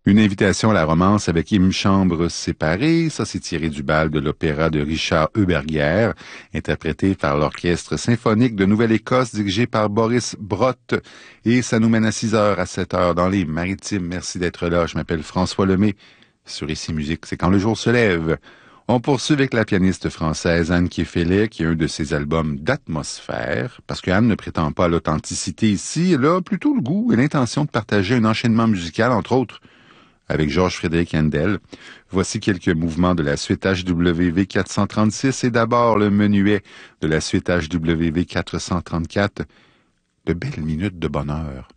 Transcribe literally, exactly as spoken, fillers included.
Une invitation à la romance avec Une chambre séparée, ça c'est tiré du bal de l'opéra de Richard Heuberger, interprété par l'Orchestre symphonique de Nouvelle-Écosse dirigé par Boris Brott. Et ça nous mène à six heures à sept heures dans les Maritimes. Merci d'être là, je m'appelle François Lemay. Sur Ici Musique, c'est quand le jour se lève. On poursuit avec la pianiste française Anne Kiefele, qui a un de ses albums d'atmosphère, parce que Anne ne prétend pas à l'authenticité ici, elle a plutôt le goût et l'intention de partager un enchaînement musical, entre autres, avec Georges-Frédéric Handel. Voici quelques mouvements de la suite H W V quatre cent trente-six et d'abord le menuet de la suite H W V quatre cent trente-quatre. De belles minutes de bonheur.